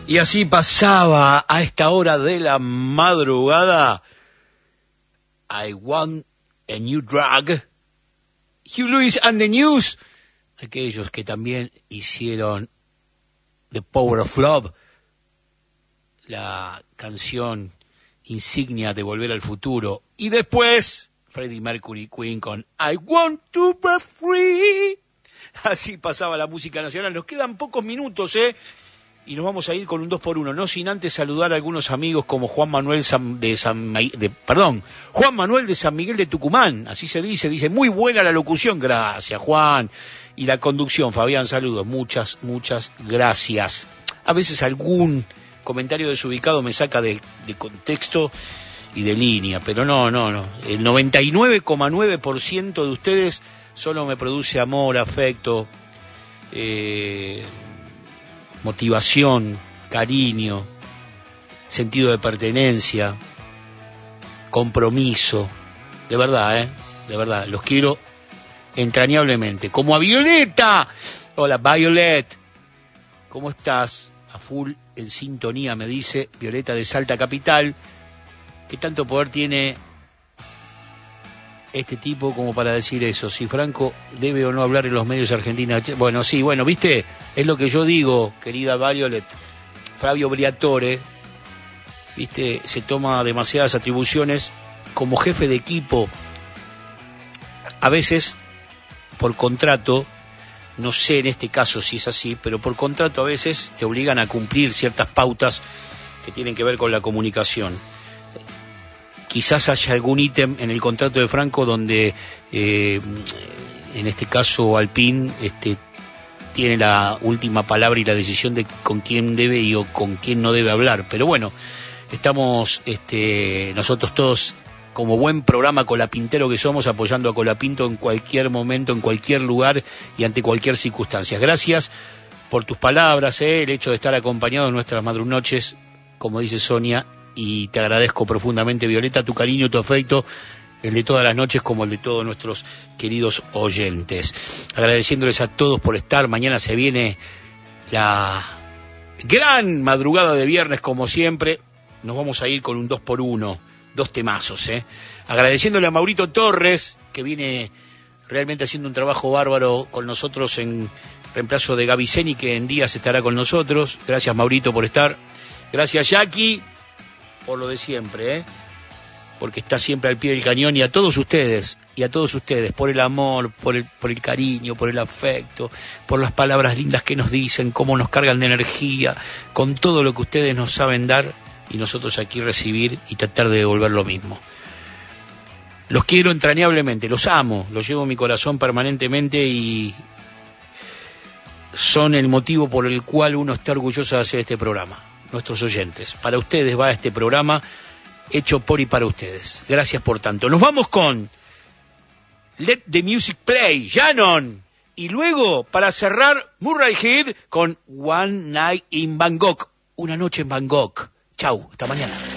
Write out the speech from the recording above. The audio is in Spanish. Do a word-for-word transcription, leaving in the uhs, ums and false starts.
Y así pasaba a esta hora de la madrugada I Want a New Drug, Hugh Lewis and the News, aquellos que también hicieron The Power of Love, la canción insignia de Volver al Futuro, y después Freddie Mercury Queen con I Want to Be Free. Así pasaba la música nacional. Nos quedan pocos minutos, ¿eh? Y nos vamos a ir con un dos por uno, no sin antes saludar a algunos amigos como Juan Manuel San, de San de, perdón, Juan Manuel de San Miguel de Tucumán, así se dice, dice, muy buena la locución, gracias Juan, y la conducción, Fabián, saludos, muchas, muchas gracias. A veces algún comentario desubicado me saca de, de contexto y de línea, pero no, no, no, el noventa y nueve coma nueve por ciento de ustedes solo me produce amor, afecto, eh... motivación, cariño, sentido de pertenencia, compromiso, de verdad, ¿eh? De verdad, los quiero entrañablemente. Como a Violeta. Hola, Violet. ¿Cómo estás? A full en sintonía, me dice Violeta de Salta Capital. ¿Qué tanto poder tiene este tipo como para decir eso? Si Franco debe o no hablar en los medios argentinos. Bueno, sí, bueno, ¿viste? Es lo que yo digo, querida Violet. Flavio Briatore, ¿viste? Se toma demasiadas atribuciones como jefe de equipo. A veces, por contrato, no sé en este caso si es así, pero por contrato a veces te obligan a cumplir ciertas pautas que tienen que ver con la comunicación. Quizás haya algún ítem en el contrato de Franco donde, eh, en este caso, Alpine este, tiene la última palabra y la decisión de con quién debe y o con quién no debe hablar. Pero bueno, estamos este, nosotros todos, como buen programa colapintero que somos, apoyando a Colapinto en cualquier momento, en cualquier lugar y ante cualquier circunstancia. Gracias por tus palabras, eh, el hecho de estar acompañado en nuestras madrunoches, como dice Sonia. Y te agradezco profundamente, Violeta, tu cariño, tu afecto, el de todas las noches como el de todos nuestros queridos oyentes. Agradeciéndoles a todos por estar. Mañana se viene la gran madrugada de viernes, como siempre. Nos vamos a ir con un dos por uno, dos temazos, ¿eh? Agradeciéndole a Maurito Torres, que viene realmente haciendo un trabajo bárbaro con nosotros en reemplazo de Gaby Zeni, que en días estará con nosotros. Gracias, Maurito, por estar. Gracias, Jackie, por lo de siempre, ¿eh? Porque está siempre al pie del cañón, y a todos ustedes, y a todos ustedes, por el amor, por el, por el cariño, por el afecto, por las palabras lindas que nos dicen, cómo nos cargan de energía, con todo lo que ustedes nos saben dar, y nosotros aquí recibir y tratar de devolver lo mismo. Los quiero entrañablemente, los amo, los llevo en mi corazón permanentemente, y son el motivo por el cual uno está orgulloso de hacer este programa. Nuestros oyentes, para ustedes va este programa hecho por y para ustedes. Gracias por tanto. Nos vamos con Let the Music Play, Shannon, y luego para cerrar Murray Head con One Night in Bangkok, una noche en Bangkok. Chau, hasta mañana.